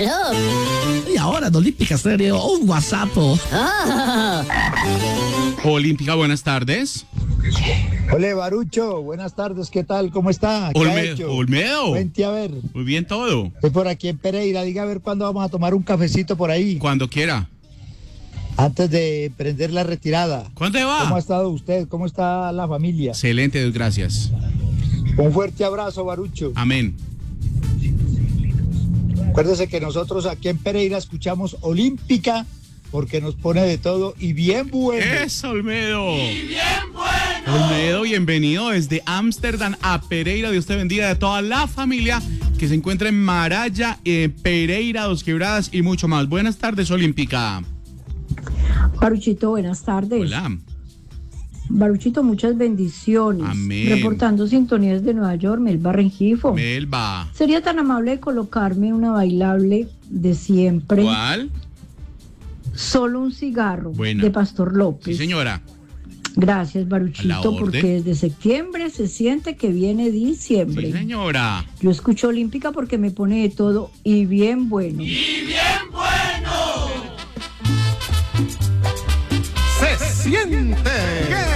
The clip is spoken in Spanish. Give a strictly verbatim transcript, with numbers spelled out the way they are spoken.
Aló. Y ahora en Olímpica Estéreo, un WhatsApp. Oh. Olímpica, buenas tardes. Hola, Barucho, buenas tardes, ¿qué tal? ¿Cómo está? ¿Qué ha Olmedo. hecho? Olmedo. Cuente a ver. Muy bien todo. Estoy por aquí en Pereira, diga a ver cuándo vamos a tomar un cafecito por ahí. Cuando quiera. Antes de prender la retirada. ¿Cuándo va? ¿Cómo ha estado usted? ¿Cómo está la familia? Excelente, Dios gracias. Un fuerte abrazo, Barucho. Amén. Acuérdese que nosotros aquí en Pereira escuchamos Olímpica porque nos pone de todo y bien bueno. ¡Eso, Olmedo! ¡Y bien bueno! Olmedo, bienvenido desde Ámsterdam a Pereira. Dios te bendiga, de toda la familia que se encuentra en Maraya, eh, Pereira, Dos Quebradas y mucho más. Buenas tardes, Olímpica. Baruchito, buenas tardes. Hola. Baruchito, muchas bendiciones. Amén. Reportando sintonías de Nueva York, Melba Rengifo. Melba. ¿Sería tan amable de colocarme una bailable de siempre? ¿Cuál? Solo un cigarro. Buena. De Pastor López. Sí, señora. Gracias, A la Baruchito, orden. porque desde septiembre se siente que viene diciembre. Sí, señora. Yo escucho Olímpica porque me pone de todo y bien bueno. ¡Y bien bueno! Se siente.